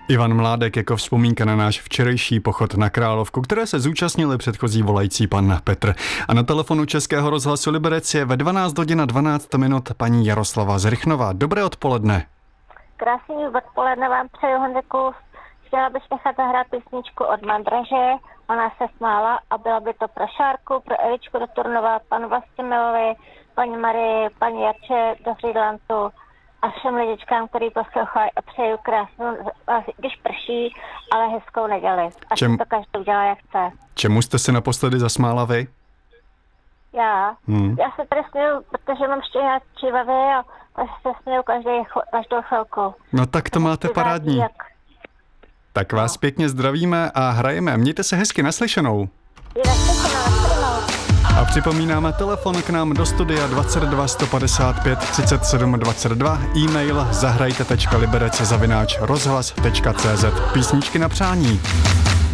Ivan Mládek jako vzpomínka na náš včerejší pochod na Královku, které se zúčastnili předchozí volající pan Petr. A na telefonu Českého rozhlasu Liberec je ve 12 hodin a 12 minut paní Jaroslava Zrychnová. Dobré odpoledne. Krásný odpoledne vám přeju, Hondeku. Chtěla bych nechat zahrát písničku od Mandraže. Ona se smála a byla by to pro Šárku, pro Eličku do Turnova, panu Vlastimilovi, paní Marii, paní Jarče do Frídlantu a všem lidičkám, který poslouchají, a přeju krásnou, když prší, ale hezkou neděli. A to každý udělá, jak chce. Čemu jste se naposledy zasmála vy? Já se tady směju, protože mám štěňá čívavy a se směju každou chvilku. No tak to máte parádní. Tak vás pěkně zdravíme a hrajeme. Mějte se hezky, naslyšenou. A připomínáme telefon k nám do studia 22 155 37 22, e-mail zahrajte.liberec@rozhlas.cz. Písničky na přání.